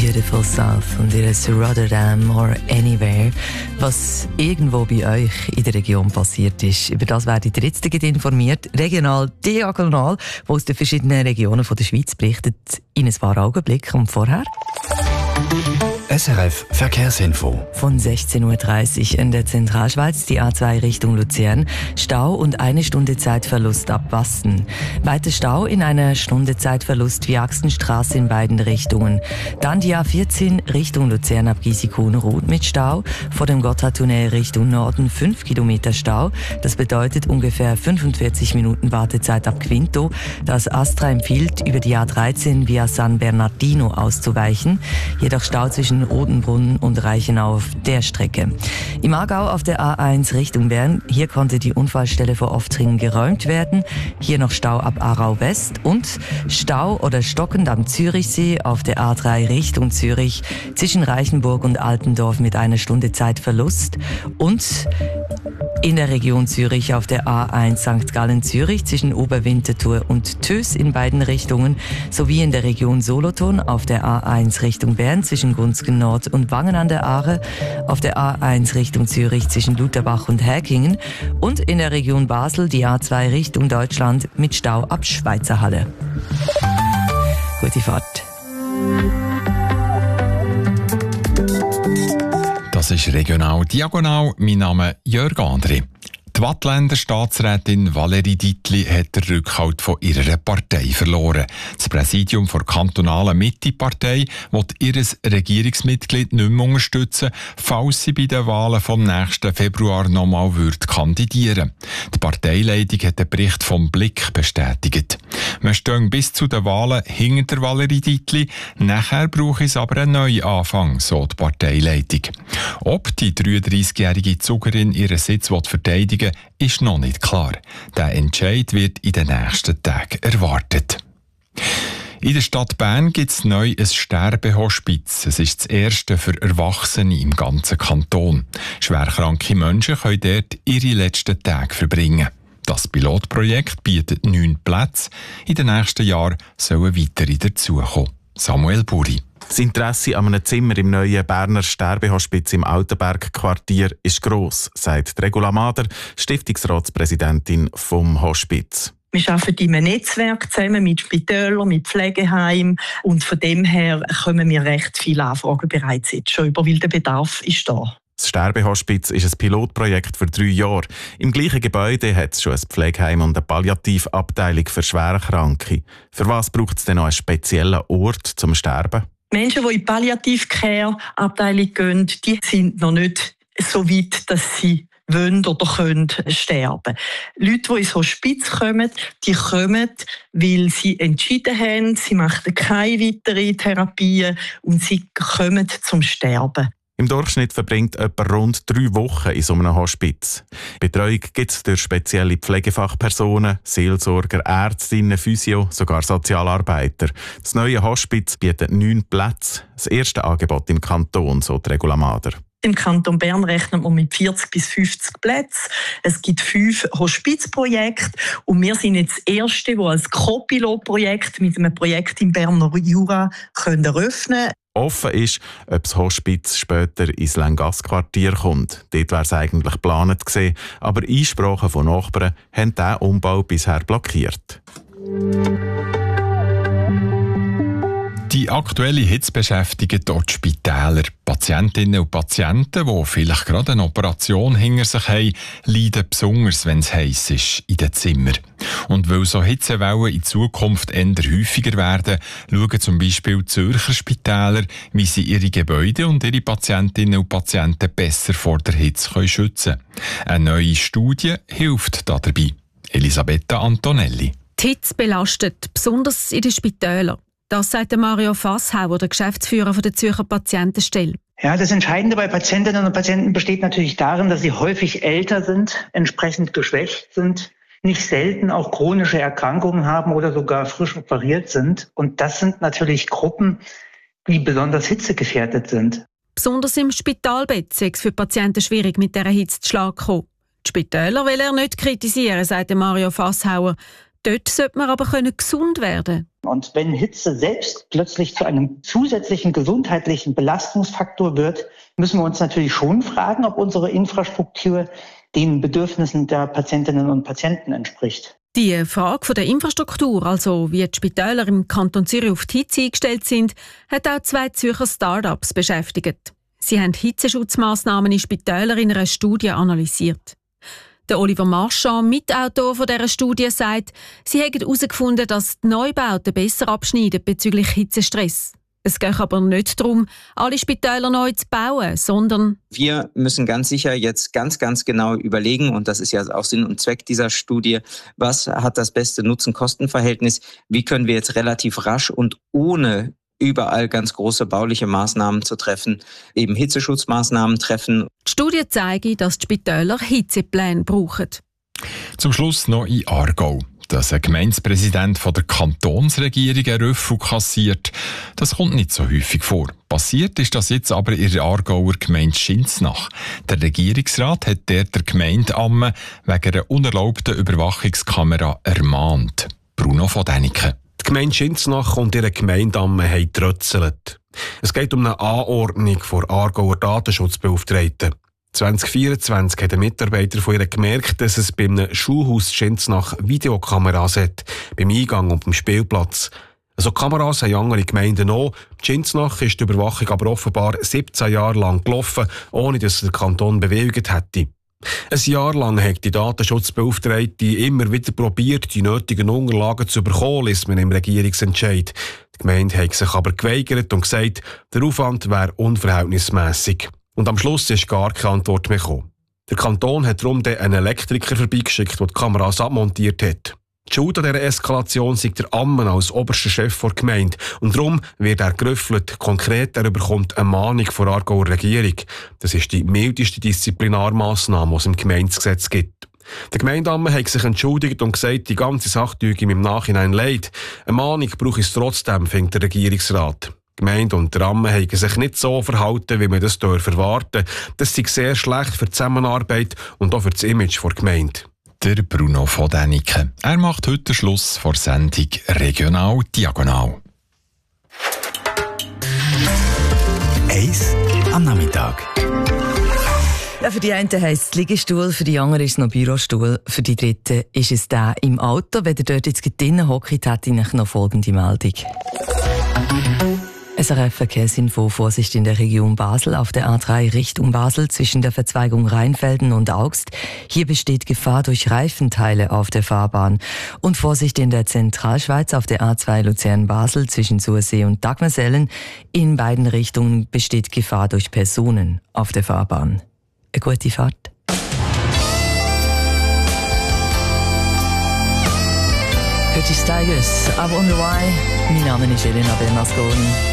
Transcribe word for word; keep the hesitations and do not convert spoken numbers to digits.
Beautiful South und ihres Rotterdam or Anywhere, was irgendwo bei euch in der Region passiert ist. Über das werdet ihr jetzt informiert, regional, diagonal, wo aus den verschiedenen Regionen von der Schweiz berichtet, in ein paar Augenblicken. Und vorher S R F Verkehrsinfo. Von sechzehn Uhr dreißig in der Zentralschweiz, die A zwei Richtung Luzern. Stau und eine Stunde Zeitverlust ab Wasten. Weiter Stau in einer Stunde Zeitverlust wie Axenstraße in beiden Richtungen. Dann die A vierzehn Richtung Luzern ab Giesikonen-Roth mit Stau. Vor dem Gotthardtunnel Richtung Norden fünf Kilometer Stau. Das bedeutet ungefähr fünfundvierzig Minuten Wartezeit ab Quinto. Das Astra empfiehlt, über die A dreizehn via San Bernardino auszuweichen. Jedoch Stau zwischen Rotenbrunn und Reichenau auf der Strecke. Im Aargau auf der A eins Richtung Bern, hier konnte die Unfallstelle vor Oftringen geräumt werden. Hier noch Stau ab Aarau West und Stau oder stockend am Zürichsee auf der A drei Richtung Zürich zwischen Reichenburg und Altendorf mit einer Stunde Zeitverlust und in der Region Zürich auf der A eins Sankt Gallen Zürich zwischen Oberwinterthur und Tös in beiden Richtungen sowie in der Region Solothurn auf der A eins Richtung Bern zwischen Gunzgen Nord und Wangen an der Aare, auf der A eins Richtung Zürich zwischen Lutherbach und Häkingen und in der Region Basel die A zwei Richtung Deutschland mit Stau ab Schweizerhalle. Gute Fahrt. Das ist regional diagonal. Mein Name ist Jörg André. Die Waadtländer Staatsrätin Valérie Dietli hat den Rückhalt von ihrer Partei verloren. Das Präsidium der kantonalen Mitte-Partei will ihr Regierungsmitglied nicht mehr unterstützen, falls sie bei den Wahlen vom nächsten Februar nochmal kandidieren würde. Die Parteileitung hat den Bericht vom Blick bestätigt. Wir stehen bis zu den Wahlen hinter der Valérie Dietli. Nachher brauche es aber einen neuen Anfang, so die Parteileitung. Ob die dreiunddreißigjährige Zugerin ihren Sitz verteidigen will, ist noch nicht klar. Der Entscheid wird in den nächsten Tagen erwartet. In der Stadt Bern gibt es neu ein Sterbehospiz. Es ist das erste für Erwachsene im ganzen Kanton. Schwerkranke Menschen können dort ihre letzten Tage verbringen. Das Pilotprojekt bietet neun Plätze. In den nächsten Jahren sollen weitere dazukommen. Samuel Buri. Das Interesse an einem Zimmer im neuen Berner Sterbehospiz im Altenberg-Quartier ist gross, sagt Regula Mader, Stiftungsratspräsidentin vom Hospiz. Wir arbeiten in einem Netzwerk zusammen mit Spitälern, mit Pflegeheimen und von dem her kommen wir recht viele Anfragen bereits jetzt schon über, weil der Bedarf ist da. Das Sterbehospiz ist ein Pilotprojekt für drei Jahre. Im gleichen Gebäude hat es schon ein Pflegeheim und eine Palliativabteilung für Schwerkranke. Für was braucht es denn noch einen speziellen Ort zum Sterben? Menschen, die in die Palliativ-Care-Abteilung gehen, die sind noch nicht so weit, dass sie wollen oder können sterben. Leute, die ins Hospiz kommen, die kommen, weil sie entschieden haben, sie machen keine weiteren Therapien und sie kommen zum Sterben. Im Durchschnitt verbringt jemand rund drei Wochen in so einem Hospiz. Betreuung gibt es durch spezielle Pflegefachpersonen, Seelsorger, Ärztinnen, Physio, sogar Sozialarbeiter. Das neue Hospiz bietet neun Plätze, das erste Angebot im Kanton, so die Regula Mader. Im Kanton Bern rechnet man mit vierzig bis fünfzig Plätzen. Es gibt fünf Hospizprojekte und wir sind jetzt das erste, das als Co-Pilot-Projekt mit einem Projekt im Berner Jura können eröffnen. Offen ist, ob das Hospiz später ins Langasse-Quartier kommt. Dort wäre es eigentlich geplant gewesen, aber Einsprachen von Nachbarn haben diesen Umbau bisher blockiert. Die aktuelle Hitze beschäftigt dort die Spitäler. Patientinnen und Patienten, die vielleicht gerade eine Operation hinter sich haben, leiden besonders, wenn es heiß ist in den Zimmern. Und weil so Hitzewellen in Zukunft eher häufiger werden, schauen zum Beispiel Zürcher Spitäler, wie sie ihre Gebäude und ihre Patientinnen und Patienten besser vor der Hitze schützen können. Eine neue Studie hilft dabei. Elisabetta Antonelli. Die Hitze belastet, besonders in den Spitälern. Das sagt Mario Fasshauer, der Geschäftsführer der Zürcher Patientenstelle. Ja, das Entscheidende bei Patientinnen und Patienten besteht natürlich darin, dass sie häufig älter sind, entsprechend geschwächt sind, nicht selten auch chronische Erkrankungen haben oder sogar frisch operiert sind. Und das sind natürlich Gruppen, die besonders hitzegefährdet sind. Besonders im Spitalbett sei es für Patienten schwierig, mit dieser Hitze zu Schlag zu kommen. Die Spitäler will er nicht kritisieren, sagt Mario Fasshauer. Dort sollte man aber können gesund werden. Und wenn Hitze selbst plötzlich zu einem zusätzlichen gesundheitlichen Belastungsfaktor wird, müssen wir uns natürlich schon fragen, ob unsere Infrastruktur den Bedürfnissen der Patientinnen und Patienten entspricht. Die Frage der Infrastruktur, also wie die Spitäler im Kanton Zürich auf die Hitze eingestellt sind, hat auch zwei Zürcher Start-ups beschäftigt. Sie haben Hitzeschutzmaßnahmen in Spitälern in einer Studie analysiert. Der Oliver Marchand, Mitautor von dieser Studie, sagt, sie haben herausgefunden, dass die Neubauten besser abschneiden bezüglich Hitzestress. Es geht aber nicht darum, alle Spitäler neu zu bauen, sondern wir müssen ganz sicher jetzt ganz, ganz genau überlegen, und das ist ja auch Sinn und Zweck dieser Studie, was hat das beste Nutzen-Kosten-Verhältnis, wie können wir jetzt relativ rasch und ohne überall ganz große bauliche Maßnahmen zu treffen, eben Hitzeschutzmaßnahmen treffen. Die Studie zeigt, dass die Spitäler Hitzepläne brauchen. Zum Schluss noch in Aargau. Dass ein Gemeindepräsident von der Kantonsregierung einen Rüffel kassiert, das kommt nicht so häufig vor. Passiert ist das jetzt aber in der Aargauer Gemeinde Schinznach. Der Regierungsrat hat dort der Gemeinde Amme wegen einer unerlaubten Überwachungskamera ermahnt. Bruno von Däniken. Die Gemeinde Schinznach und ihre Gemeindamme haben getrötzelt. Es geht um eine Anordnung vor Aargauer Datenschutzbeauftragten. zwanzig vierundzwanzig hat ein Mitarbeiter von ihr gemerkt, dass es beim Schulhaus Schinznach Videokameras hat, beim Eingang und beim Spielplatz. Also Kameras haben andere Gemeinden auch. Schinznach ist die Überwachung aber offenbar siebzehn Jahre lang gelaufen, ohne dass der Kanton bewilligt hätte. Ein Jahr lang hat die Datenschutzbeauftragte immer wieder probiert, die nötigen Unterlagen zu bekommen, liest man im Regierungsentscheid. Die Gemeinde hat sich aber geweigert und gesagt, der Aufwand wäre unverhältnismässig. Und am Schluss ist gar keine Antwort mehr gekommen. Der Kanton hat darum einen Elektriker vorbeigeschickt, der die Kameras abmontiert hat. Die Schuld an dieser Eskalation sei der Ammen als oberster Chef der Gemeinde. Und darum wird er gerüffelt. Konkret, er bekommt eine Mahnung von der Aargauer Regierung. Das ist die mildeste Disziplinarmassnahme, die es im Gemeindegesetz gibt. Der Gemeindeamme hat sich entschuldigt und gesagt, die ganze Sache tut ihm im Nachhinein leid. Eine Mahnung brauche es trotzdem, findet der Regierungsrat. Die Gemeinde und der Amme haben sich nicht so verhalten, wie man das erwarten darf. Das sei sehr schlecht für die Zusammenarbeit und auch für das Image der Gemeinde. Der Bruno von Däniken. Er macht heute den Schluss vor Sendung Regional Diagonal. Eis am Nachmittag. Ja, für die einen heisst es Liegestuhl, für die anderen ist es noch Bürostuhl, für die dritten ist es der im Auto. Wenn ihr dort jetzt drinnen hockt, hätte ich noch folgende Meldung. S R F-Verkehrsinfo, Vorsicht in der Region Basel auf der A drei Richtung Basel zwischen der Verzweigung Rheinfelden und Augst. Hier besteht Gefahr durch Reifenteile auf der Fahrbahn. Und Vorsicht in der Zentralschweiz auf der A zwei Luzern-Basel zwischen Sursee und Dagmersellen. In beiden Richtungen besteht Gefahr durch Personen auf der Fahrbahn. Eine gute Fahrt. Curtis Tigers, I Wonder Why. Mein Name ist Elena Bernasconi.